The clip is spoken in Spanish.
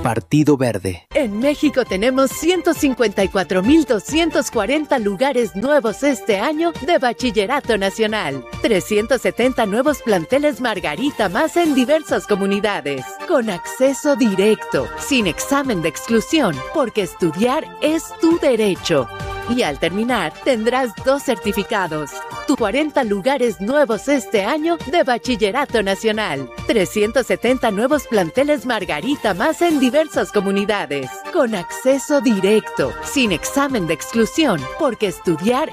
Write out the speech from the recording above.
Partido Verde. En México tenemos 154,240 lugares nuevos este año de Bachillerato Nacional. 370 nuevos planteles Margarita más en diversas comunidades. Con acceso directo, sin examen de exclusión, porque estudiar es tu derecho. Y al terminar, tendrás 2 certificados. Tu 40 lugares nuevos este año de Bachillerato Nacional. 370 nuevos planteles Margarita más en diversas comunidades. Con acceso directo, sin examen de exclusión, porque estudiar